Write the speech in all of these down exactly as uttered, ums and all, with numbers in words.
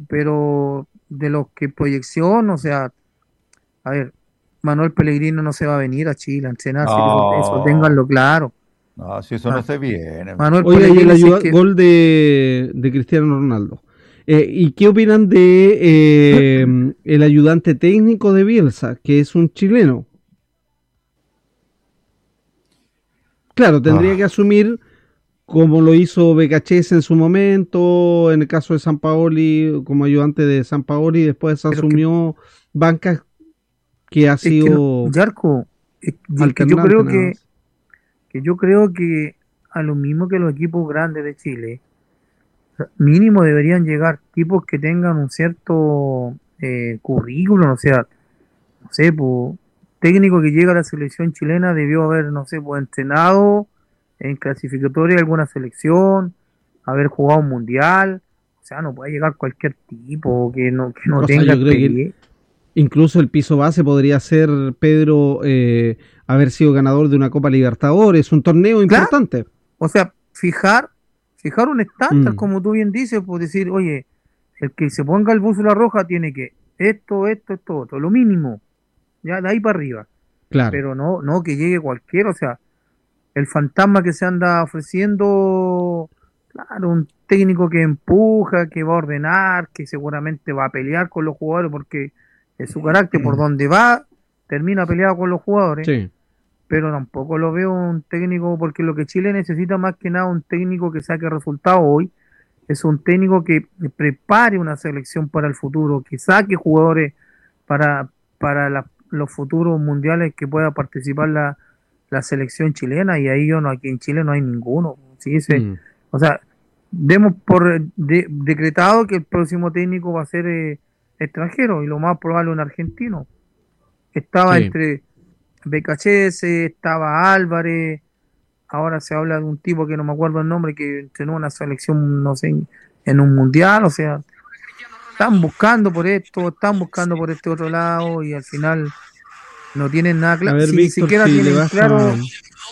pero de los que proyección, o sea, a ver, Manuel Pellegrino no se va a venir a Chile a entrenar, si eso, eso No, ténganlo claro. no, si eso no Ma- se viene. Manuel Oiga, y el Pellegrini, si es ayuda, que gol de, de Cristiano Ronaldo. Eh, ¿y qué opinan de eh, el ayudante técnico de Bielsa, que es un chileno? Claro, tendría que Ah, asumir como lo hizo Becachese en su momento, en el caso de Sampaoli, como ayudante de Sampaoli, después pero es que, asumió bancas que ha es que no, sido Yarko, es que que yo alternante creo nada que, más. que yo creo que a lo mismo que los equipos grandes de Chile, mínimo deberían llegar tipos que tengan un cierto eh, currículum, o sea, no sé, pues, técnico que llega a la selección chilena debió haber, no sé, pues entrenado en clasificatoria de alguna selección, haber jugado un mundial, o sea, no puede llegar cualquier tipo que no, que no O sea, tenga yo creo que experiencia. incluso el piso base podría ser Pedro eh, haber sido ganador de una Copa Libertadores, un torneo Claro, importante. o sea, fijar, fijar un estándar, Mm, como tú bien dices, pues decir, oye, el que se ponga el bússola roja tiene que esto, esto, esto, otro, lo mínimo, ya de ahí para arriba, claro. pero no, no que llegue cualquiera, o sea, el fantasma que se anda ofreciendo, claro, un técnico que empuja, que va a ordenar, que seguramente va a pelear con los jugadores porque es su carácter, por donde va, termina peleado con los jugadores, Sí. pero tampoco lo veo un técnico, porque lo que Chile necesita más que nada un técnico que saque resultados hoy, es un técnico que prepare una selección para el futuro, que saque jugadores para, para la- los futuros mundiales que pueda participar la, la selección chilena, y ahí yo no, aquí en Chile no hay ninguno. Sí, ese, Mm, o sea, demos por de- decretado que el próximo técnico va a ser eh, extranjero y lo más probable un argentino. Estaba sí. entre Becachese, estaba Álvarez, ahora se habla de un tipo que no me acuerdo el nombre, que entrenó una selección, no sé, en un mundial, o sea, están buscando por esto, están buscando por este otro lado y al final no tienen nada A claro, ver, si ni Víctor, siquiera si le tienen baja. claro,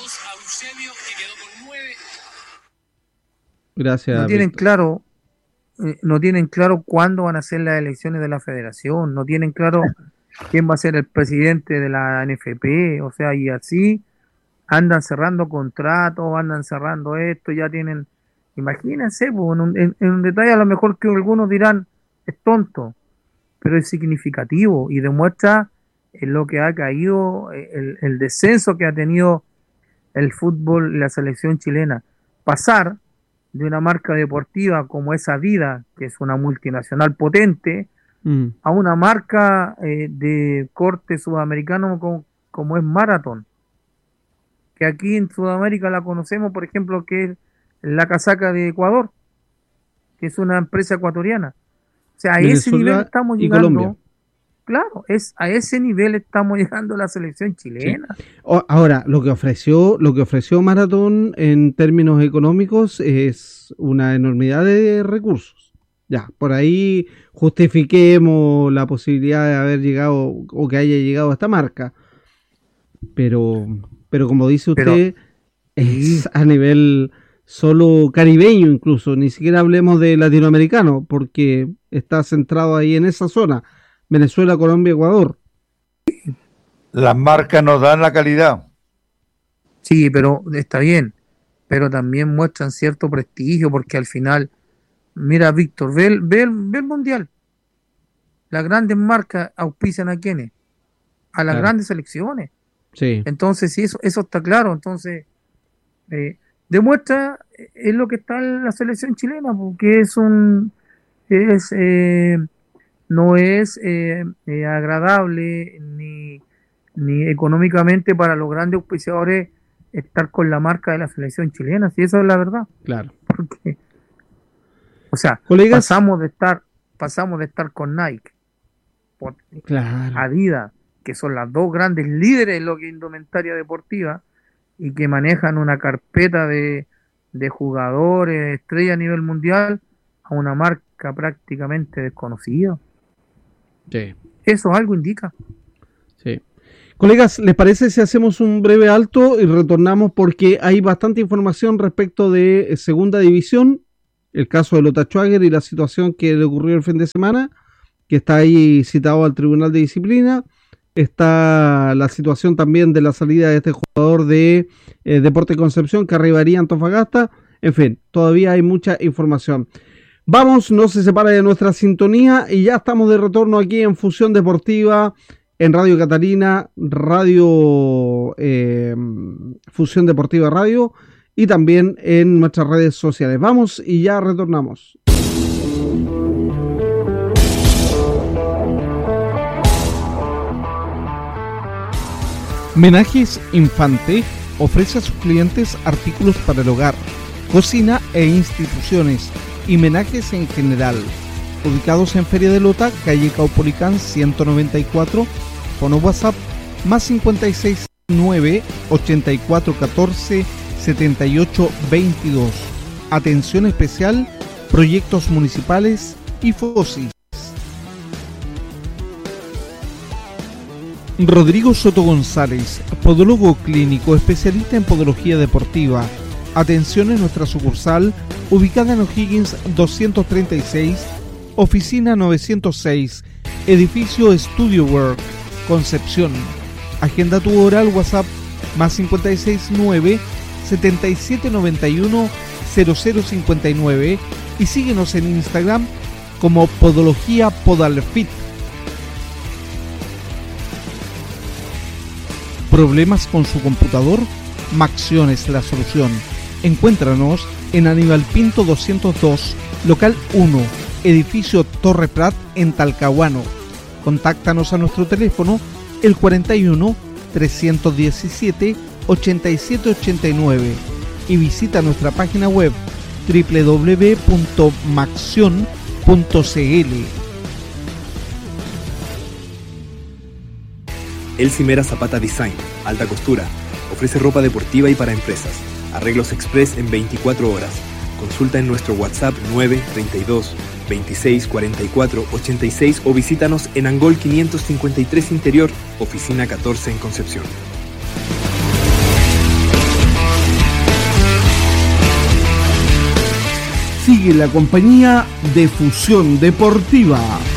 no Gracias, tienen Víctor. claro, eh, no tienen claro cuándo van a ser las elecciones de la federación, no tienen claro quién va a ser el presidente de la N F P, o sea, y así andan cerrando contratos, andan cerrando esto, ya tienen, imagínense, pues, en, un, en- en un detalle a lo mejor que algunos dirán es tonto, pero es significativo y demuestra en lo que ha caído, eh, el, el descenso que ha tenido el fútbol y la selección chilena. Pasar de una marca deportiva como es Adidas, que es una multinacional potente, Mm, a una marca eh, de corte sudamericano como, como es Marathon, que aquí en Sudamérica la conocemos, por ejemplo, que es la casaca de Ecuador, que es una empresa ecuatoriana. O sea, a ese nivel Venezuela estamos y Colombia. llegando, claro, es a ese nivel estamos llegando la selección Sí. chilena. O- ahora, lo que ofreció, lo que ofreció Marathon en términos económicos es una enormidad de recursos. Ya, por ahí justifiquemos la posibilidad de haber llegado o que haya llegado a esta marca, pero, pero como dice Pero usted, sí, es a nivel solo caribeño incluso, ni siquiera hablemos de latinoamericano, porque está centrado ahí en esa zona, Venezuela, Colombia, Ecuador. las marcas nos dan la calidad. sí, pero está bien, pero también muestran cierto prestigio porque al final, mira, Víctor, ve el, ve el, ve el mundial. Las grandes marcas auspician a quienes, a las Claro, grandes selecciones. sí. Entonces, sí, eso, eso está claro. Entonces, eh, demuestra, eh, es lo que está en la selección chilena, porque es un, es, eh, no es eh, eh, agradable ni, ni económicamente para los grandes auspiciadores estar con la marca de la selección chilena, si eso es la verdad. Claro. Porque, o sea, Colegas, pasamos de estar, pasamos de estar con Nike, por claro. Adidas, que son las dos grandes líderes en lo que es indumentaria deportiva y que manejan una carpeta de, de jugadores, estrella a nivel mundial, a una marca prácticamente desconocida. Sí, Eso algo indica. sí. Colegas, ¿les parece si hacemos un breve alto y retornamos porque hay bastante información respecto de eh, segunda división el caso de Lota Schwager y la situación que le ocurrió el fin de semana, que está ahí citado al Tribunal de Disciplina. Está la situación también de la salida de este jugador de eh, Deportes Concepción que arribaría a Antofagasta. En fin, todavía hay mucha información. Vamos, no se separa de nuestra sintonía y ya estamos de retorno aquí en Fusión Deportiva, en Radio Catalina, Radio eh, Fusión Deportiva Radio y también en nuestras redes sociales. Vamos y ya retornamos. Menajes Infante ofrece a sus clientes artículos para el hogar, cocina e instituciones y menajes en general. Ubicados en Feria de Lota, calle Caupolicán ciento noventa y cuatro, fono WhatsApp más cincuenta y seis nueve ochenta y cuatro catorce setenta y ocho veintidós. Atención especial, proyectos municipales y FOSI. Rodrigo Soto González, podólogo clínico, especialista en podología deportiva. Atención en nuestra sucursal, ubicada en O'Higgins doscientos treinta y seis, oficina novecientos seis, edificio Studio Work, Concepción. Agenda tu hora al WhatsApp más cincuenta y seis nueve setenta y siete noventa y uno cero cero cincuenta y nueve y síguenos en Instagram como Podología Podalfit. ¿Problemas con su computador? Maxion es la solución. Encuéntranos en Aníbal Pinto doscientos dos, local uno, edificio Torre Prat en Talcahuano. Contáctanos a nuestro teléfono el cuarenta y uno, trescientos diecisiete, ochenta y siete ochenta y nueve y visita nuestra página web doble u doble u doble u punto maxion punto c l. El Cimera Zapata Design, alta costura, ofrece ropa deportiva y para empresas, arreglos express en veinticuatro horas. Consulta en nuestro WhatsApp nueve treinta y dos veintiséis cuarenta y cuatro ochenta y seis o visítanos en Angol quinientos cincuenta y tres Interior, oficina catorce en Concepción. Sigue la compañía de Fusión Deportiva.